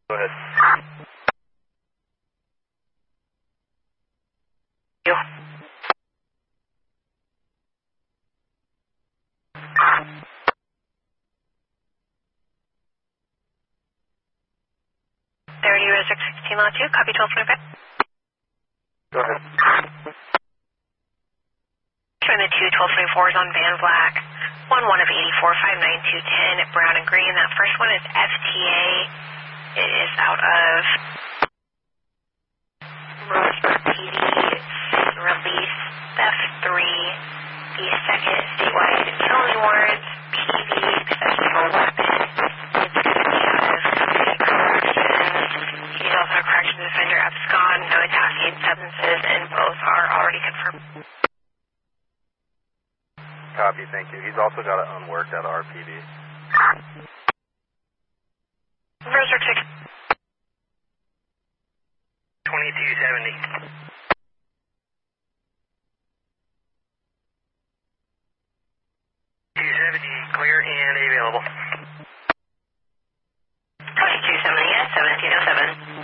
Go ahead. You. There you is 16 lot 2, copy 1225. Go ahead. Showing the 2 1224s on Van Black. 1 of 84, 59210, brown and green. That first one is FTA. It is out of Roseburg PD, release theft 3. The second statewide felony warrants, PV, possession of a weapon. It's going to be out of County Corrections. He's also a corrections offender abscond, no intoxicating substances, and both are already confirmed. Copy, thank you. He's also got it unworked at RPD. Roseburg 6. 2270. 270, clear and available. 2270, yes, 1707.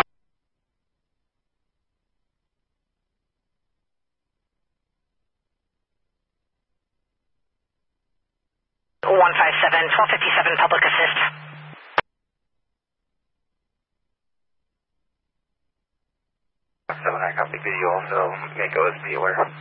One 1257 public assist. So I copy video, so make OSP aware.